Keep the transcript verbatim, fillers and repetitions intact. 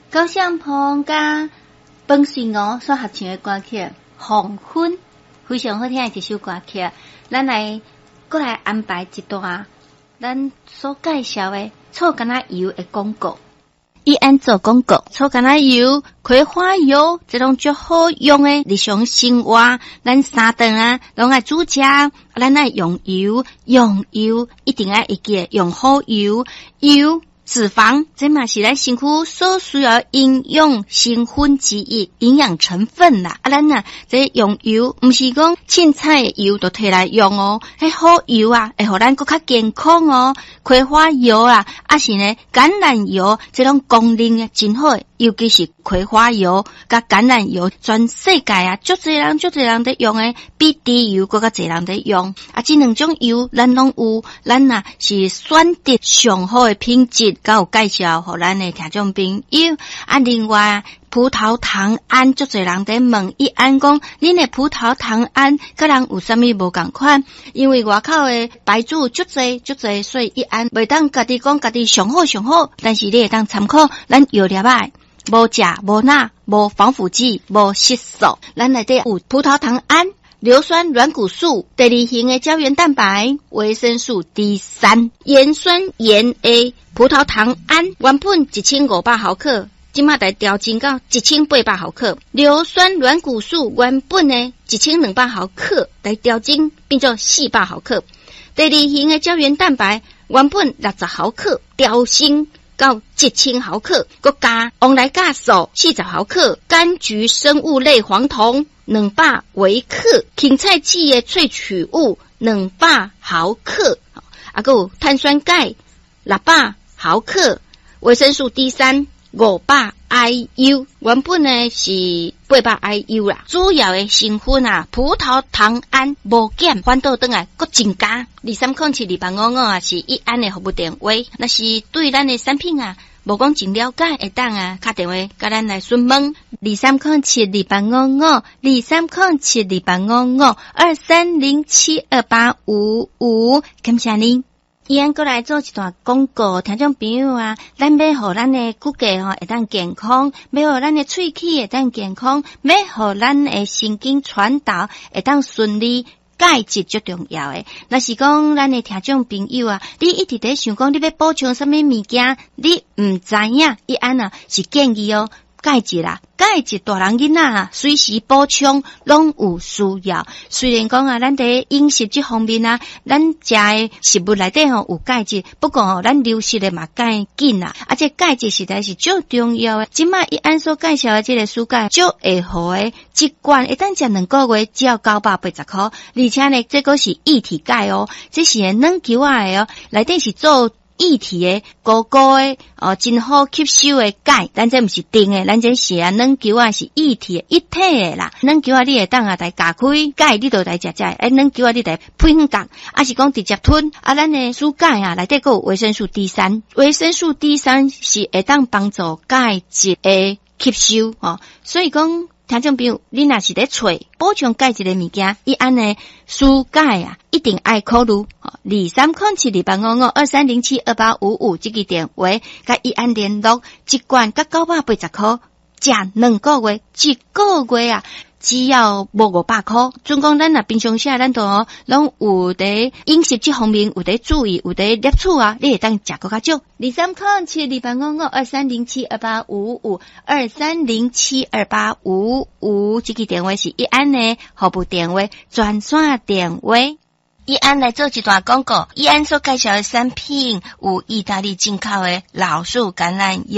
高相鹏甲本信哦所合唱的歌曲《黄昏》，非常好听的一首歌曲。咱来过来安排一段咱所介绍的醋橄榄油的广告。伊安做广告，醋橄榄油、葵花油，这种最好用的日常生活，咱三顿啊，拢爱煮食，咱爱用油，用油一定爱会记用好油，油。脂肪，这嘛是咱身躯所需要营养成分之一，营养成分啦。啊，咱呐，这用油，唔是讲凊彩的油就摕来用哦，迄好油啊，会互咱更较健康哦。葵花油啊，啊是呢，橄榄油，这种功能啊真好，尤其是葵花油甲橄榄油，全世界啊，足侪人足侪人在用诶，比猪油更较侪人在用。啊，这两种油咱拢有，咱呐是选择上好的品质。甲有介绍互咱的听众朋友啊，另外葡萄糖胺，足侪人在问伊安讲，恁的葡萄糖胺甲人有啥物无共款？因为外口的牌子足侪足侪，所以伊安袂当家己讲家己上好上好，但是你会当参考咱药粒仔，无食无钠无防腐剂无色素，咱内底有葡萄糖胺。硫酸软骨素、第二型的胶原蛋白、维生素 D 三、盐酸盐 A、葡萄糖胺，原本一千五百毫克，今麦来调整到一千八百毫克；硫酸软骨素原本呢一千两百毫克，来调整变做四百毫克。第二型的胶原蛋白原本六十毫克，调升到一千毫克，佮加旺莱酵素四十毫克，柑橘生物类黄酮两百微克，芹菜籽的萃取物两百毫克，啊，还有碳酸钙六百毫克，维生素 D 三五百 I U， 原本呢是八百 I U 啦。主要的成分啊，葡萄糖胺无减，反倒转来佫增加。二三零七二八五五啊，是一安的服务电话。那是对咱的产品啊，无讲真了解，会当啊，打电话甲咱来询问。二三零七二八五五，二三零七二八五五，二三零七二八五五，感谢您。伊安过来做一段广告，听众朋友啊，咱要互咱的骨骼吼会当健康，要互咱的喙齿会当健康，要互咱的神经传导会当顺利。钙质最重要诶，若是讲咱的听众朋友啊，你一直在想讲你要补充什么物件，你唔知影，伊安啊是建议哦。钙质啦，钙质大人囡仔啊，随时补充拢有需要。虽然讲啊，咱在饮食这方面啊，咱食的食物内底吼有钙质，不过吼咱流失的嘛钙紧啦，而且钙质实在是最重要的。今麦伊安所介绍的这个蔬钙，最会好的一罐，一旦食两个月只要九百八十块，而且呢，这个是液体钙哦，这是软球啊的哦，内底是做。液体的、高高的、哦，真好吸收的钙，咱这不是定的，咱这是啊，软球啊是液体的、一体的啦。软球啊，你会当啊来加开钙，你就来食食。哎，软球啊，你来配角，啊是讲直接吞。啊，咱的蔬钙啊，内底还有维生素 D 三，维生素 D 三是会当帮助钙质的吸收哦，所以讲。听众朋友，你若是咧找补充钙质的物件，伊安尼蔬钙啊，一定爱考虑。二三零七二八五五二三零七二八五五这个电话，甲伊安联络，一罐甲九百八十块，食两个月，一个月啊，只要无五百块。准讲咱若平常时咱都拢有伫饮食这方面有伫注意，有伫摄取啊，你会当食更较少。二三零七二八五五二三零七二八五五二三零七二八五五，这个电话是一安的服务电话，专线电话。一安来做一段广告，一安所介绍的产品有意大利进口的老树橄榄油。